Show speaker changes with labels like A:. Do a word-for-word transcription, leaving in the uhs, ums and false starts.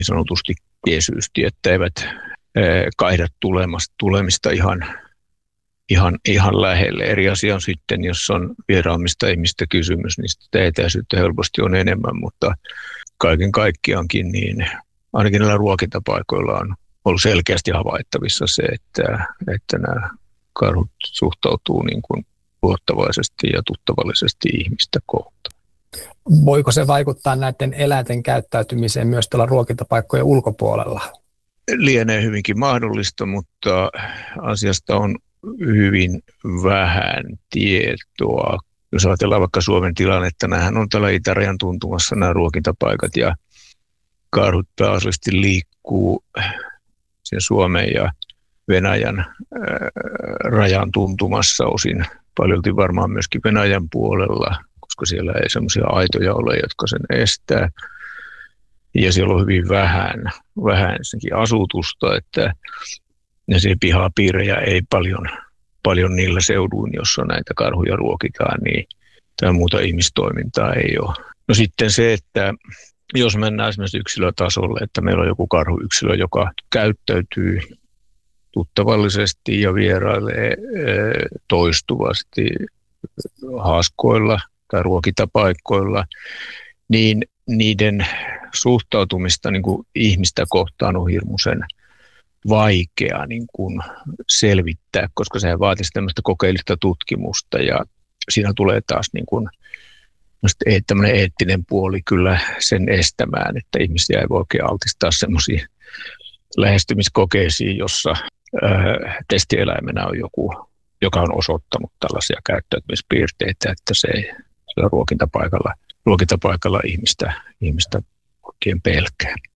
A: sanotusti kiesyysti, että eivät kaihda tulemista ihan, ihan, ihan lähelle. Eri asia on sitten, jos on vieraammista ihmistä kysymys, niin sitä etäisyyttä helposti on enemmän, mutta kaiken kaikkiaankin niin ainakin näillä ruokintapaikoilla on ollut selkeästi havaittavissa se, että, että nämä karhut suhtautuu niin kuin luottavaisesti ja tuttavallisesti ihmistä kohtaan.
B: Voiko se vaikuttaa näiden eläinten käyttäytymiseen myös tuolla ruokintapaikkojen ulkopuolella?
A: Lienee hyvinkin mahdollista, mutta asiasta on hyvin vähän tietoa. Jos ajatellaan vaikka Suomen tilannetta, nämähän on täällä itärajan tuntumassa nämä ruokintapaikat ja karhut pääasiallisesti liikkuu sen Suomen ja Venäjän ää, rajan tuntumassa osin paljolti varmaan myöskin Venäjän puolella, koska siellä ei semmoisia aitoja ole, jotka sen estää. Ja siellä on hyvin vähän, vähän asutusta, että ja se pihapiirejä ei paljon, paljon niillä seuduin, jossa näitä karhuja ruokitaan, niin tämä muuta ihmistoimintaa ei ole. No sitten se, että jos mennään esimerkiksi yksilötasolle, että meillä on joku karhuyksilö, joka käyttäytyy tuttavallisesti ja vierailee toistuvasti haaskoilla tai ruokintapaikoilla, niin niiden suhtautumista niin kuin ihmistä kohtaan on hirmuisen vaikea niin kuin selvittää, koska se vaatisi tämmöistä kokeellista tutkimusta ja siinä tulee taas niin kuin tämmöinen eettinen puoli kyllä sen estämään, että ihmisiä ei voi oikein altistaa semmoisiin lähestymiskokeisiin, jossa ää, testieläimenä on joku, joka on osoittanut tällaisia käyttäytymispiirteitä, että se ei ruokintapaikalla, ruokintapaikalla ihmistä, ihmistä oikein pelkää.